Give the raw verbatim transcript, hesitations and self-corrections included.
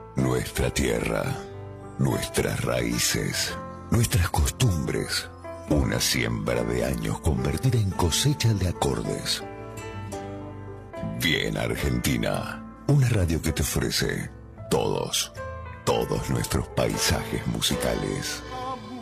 Nuestra tierra, nuestras raíces, nuestras costumbres. Una siembra de años convertida en cosecha de acordes. Bien Argentina, una radio que te ofrece todos, todos nuestros paisajes musicales.